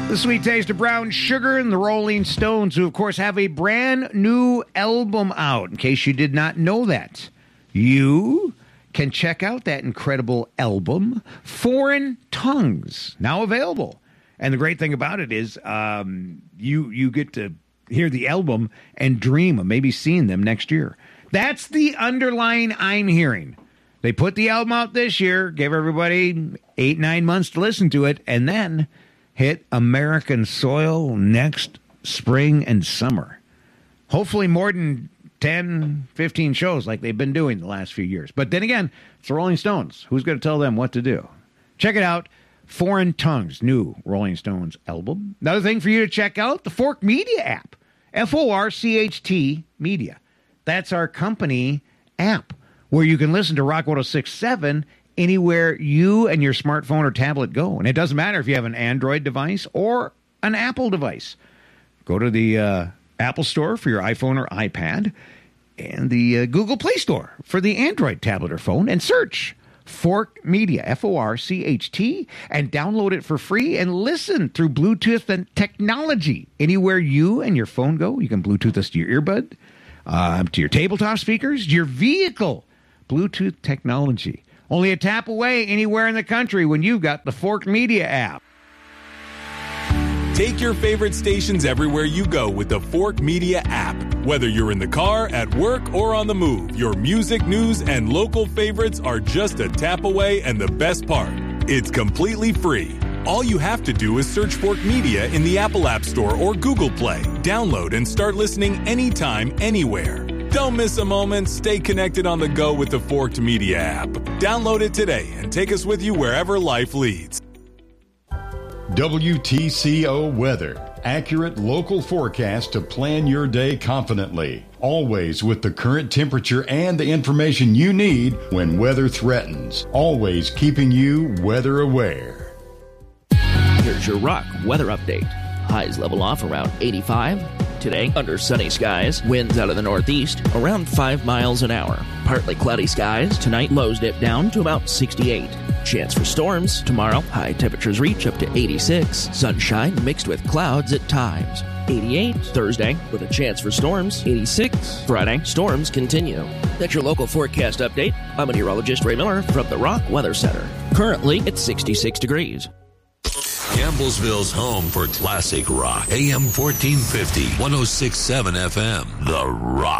The sweet taste of brown sugar and the Rolling Stones, who, of course, have a brand new album out. In case you did not know that, you can check out that incredible album, Foreign Tongues, now available. And the great thing about it is you get to hear the album and dream of maybe seeing them next year. That's the underlying I'm hearing. They put the album out this year, gave everybody 8-9 months to listen to it, and then hit American soil next spring and summer. Hopefully more than 10, 15 shows like they've been doing the last few years. But then again, it's the Rolling Stones. Who's going to tell them what to do? Check it out. Foreign Tongues, new Rolling Stones album. Another thing for you to check out, the Fork Media app. FORCHT Media. That's our company app where you can listen to Rock 106.7 anywhere you and your smartphone or tablet go. And it doesn't matter if you have an Android device or an Apple device. Go to the Apple Store for your iPhone or iPad and the Google Play Store for the Android tablet or phone and search Fork Media, FORCHT, and download it for free and listen through Bluetooth and technology. Anywhere you and your phone go, you can Bluetooth this to your earbud, to your tabletop speakers, your vehicle. Bluetooth technology. Only a tap away anywhere in the country when you've got the Fork Media app. Take your favorite stations everywhere you go with the Fork Media app. Whether you're in the car, at work, or on the move, your music, news, and local favorites are just a tap away, and the best part, it's completely free. All you have to do is search Fork Media in the Apple App Store or Google Play. Download and start listening anytime, anywhere. Don't miss a moment. Stay connected on the go with the Forked Media app. Download it today and take us with you wherever life leads. WTCO Weather. Accurate local forecast to plan your day confidently. Always with the current temperature and the information you need when weather threatens. Always keeping you weather aware. Here's your Rock weather update. Highs level off around 85. Today, under sunny skies, winds out of the northeast, around 5 miles an hour. Partly cloudy skies. Tonight, lows dip down to about 68. Chance for storms. Tomorrow, high temperatures reach up to 86. Sunshine mixed with clouds at times. 88. Thursday, with a chance for storms. 86. Friday, storms continue. That's your local forecast update. I'm meteorologist Ray Miller from the Rock Weather Center. Currently, it's 66 degrees. Campbellsville's home for classic rock. AM 1450, 106.7 FM. The Rock.